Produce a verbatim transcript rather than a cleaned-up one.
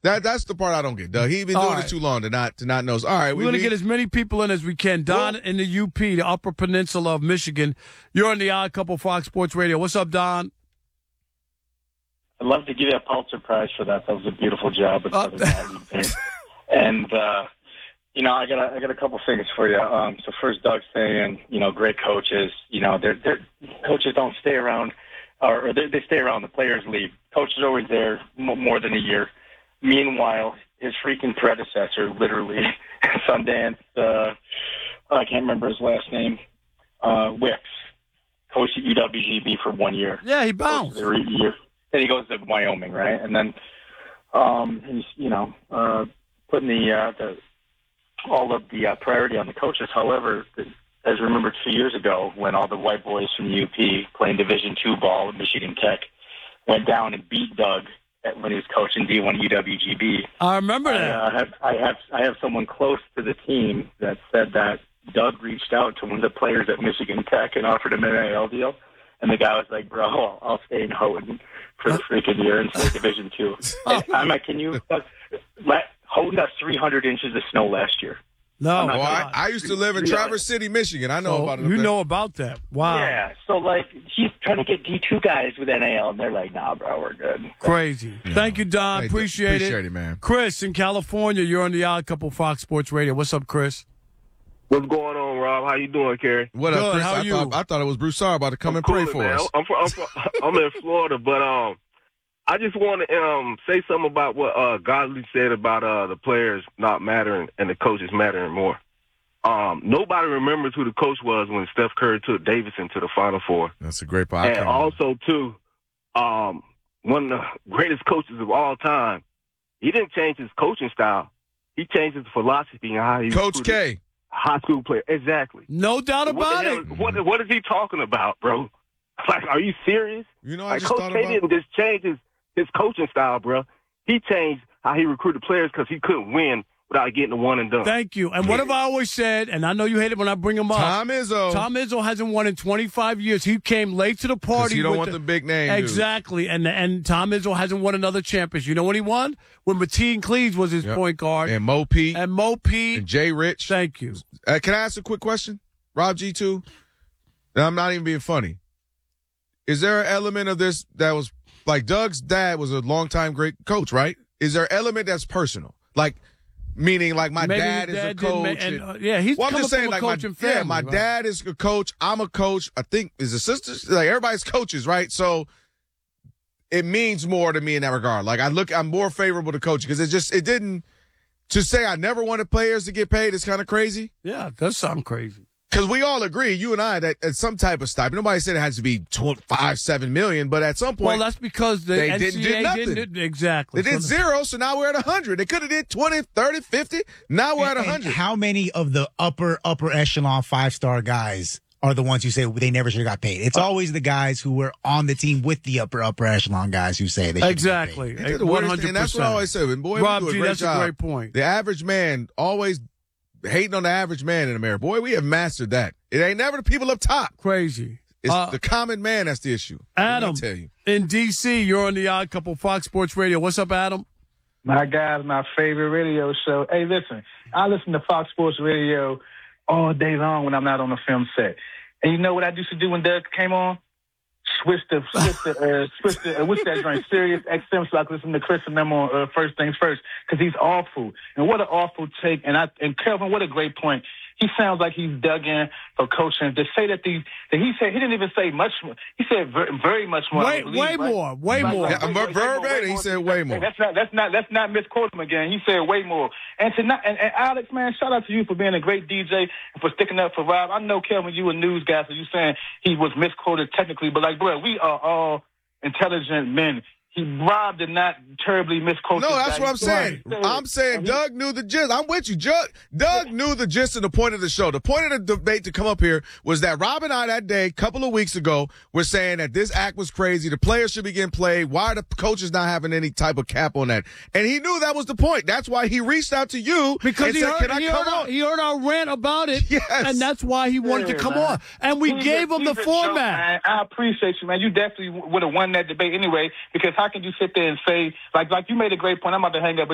That that's the part I don't get, Doug. He's been doing All right. it too long to not to not know. All right, We're we, going to we, get as many people in as we can. Don Well- in the U P, the Upper Peninsula of Michigan. You're on the Odd Couple Fox Sports Radio. What's up, Don? I'd love to give you a Pulitzer Prize for that. That was a beautiful job. With Uh, uh, and uh, you know, I got a, I got a couple things for you. Um, so first, Doug's saying, you know, great coaches. You know, they're, they're coaches don't stay around, or, or they, they stay around. The players leave. Coach is always there m- more than a year. Meanwhile, his freaking predecessor, literally, Sundance. Uh, I can't remember his last name. Uh, Wicks coached at U W G B for one year. Yeah, he bounced. Every year. Then he goes to Wyoming, right? And then um, he's, you know, uh, putting the, uh, the all of the uh, priority on the coaches. However, as remember two years ago when all the white boys from the U P playing Division two ball at Michigan Tech went down and beat Doug at, when he was coaching D one U W G B. I remember I, that. uh, have, I have I have someone close to the team that said that Doug reached out to one of the players at Michigan Tech and offered him an N I L deal. And the guy was like, bro, I'll, I'll stay in Houghton for the freaking year and stay Division two. And I'm like, can you uh, let Houghton got three hundred inches of snow last year. No. well, I, I used to live in Traverse City, Michigan. I know So about it. up you there. know about that. Wow. Yeah, so like he's trying to get D two guys with N A L, and they're like, nah, bro, we're good. Crazy. Thank you, Don. Hey, appreciate, appreciate it. it, man. Chris in California, you're on the Odd Couple Fox Sports Radio. What's up, Chris? What's going on, Rob? How you doing, Kerry? What Good, up, Chris? how I you? thought I thought it was Broussard about to come I'm and pray coolin', for man. us. I'm from, I'm, from, I'm in Florida, but um, I just want to um say something about what uh Godly said about uh the players not mattering and the coaches mattering more. Um, nobody remembers who the coach was when Steph Curry took Davidson to the Final Four. That's a great part. And also, too, um, one of the greatest coaches of all time, he didn't change his coaching style. He changed his philosophy and how he Coach recruited K. high school player. Exactly. No doubt What about the hell- it. What, what is he talking about, bro? Like, are you serious? You know, I Like, just Coach thought K about. didn't just change his, his coaching style, bro. He changed how he recruited players because he couldn't win without getting the one and done. Thank you. And what have I always said, and I know you hate it when I bring him up. Tom Izzo. Tom Izzo hasn't won in twenty-five years. He came late to the 'Cause party. you don't with want the big name dudes. Exactly. And and Tom Izzo hasn't won another championship. You know when he won? When Mateen Cleaves was his Yep. point guard. And Mo Pete And Mo Pete. and Jay Rich. Thank you. Uh, can I ask a quick question? Rob G two? And I'm not even being funny. Is there an element of this that was like Doug's dad was a longtime great coach, right? Is there an element that's personal? Like, meaning like my Maybe dad his is a dad didn't ma- coach. and, and- uh, yeah, he's well, I'm coming just saying, from a like, my, coaching family. yeah, my right? dad is a coach. I'm a coach. I think is a sister. Like, everybody's coaches, right? So it means more to me in that regard. Like, I look, I'm more favorable to coaching because it just, it didn't, to say I never wanted players to get paid is kind of crazy. Yeah, that sounds crazy. Because we all agree, you and I, that at some type of stipend. Nobody said it has to be tw- five, seven million, but at some point, Well, that's because the they N didn't C do A A nothing. didn't exactly. they did So- zero, so now we're at one hundred. They could have did twenty, thirty, fifty. Now we're at And- one and hundred. how many of the upper, upper echelon five star guys are the ones who say they never should have got paid? It's always the guys who were on the team with the upper, upper echelon guys who say they should Exactly. They did the one weirdest hundred thing, and that's what I always say. And boy, Rob we do a G, great that's job. a great point. The average man always hating on the average man in America. Boy, we have mastered that. It ain't never the people up top. Crazy. It's Uh, the common man that's the issue. Let me Adam, tell you. in D C, you're on the Odd Couple Fox Sports Radio. What's up, Adam? My guy's my favorite radio show. Hey, listen, I listen to Fox Sports Radio all day long when I'm not on the film set. And you know what I used to do when Doug came on? Switch the, switch the, uh, switch the, uh, what's that joint? Sirius X M, so I could listen to Chris and them on uh, First Things First, because he's awful. And what an awful take. And I, and Kelvin, what a great point. He sounds like he's dug in for coaching. To say that these, that he said, he didn't even say much more. He said very, very much more. Way- I believe, way right? more, way Like- more. like Yeah, way- ver- way- way more, verbatim, way he more. said way more. That's not, that's not, let's not misquote him again. He said way more. And to not, and, and Alex, man, shout out to you for being a great D J and for sticking up for Rob. I know, Kelvin, you a news guy, so you saying he was misquoted technically, but like, bro, we are all intelligent men. He Rob did not terribly misquote. No, this that's guy. what I'm He saying. said- I'm saying and he- Doug knew the gist. I'm with you. Doug, Doug knew the gist and the point of the show. The point of the debate to come up here was that Rob and I that day, a couple of weeks ago, were saying that this act was crazy. The players should be getting played. Why are the coaches not having any type of cap on that? And he knew that was the point. That's why he reached out to you Because and he said, heard, can I he, come heard our, on? he heard our rant about it, Yes. and that's why he wanted to Yeah, come man. on. And we He's gave a- him the he's a joke, format. man. I appreciate you, man. You definitely would have won that debate anyway, because how can you sit there and say, like, like you made a great point. I'm about to hang up, but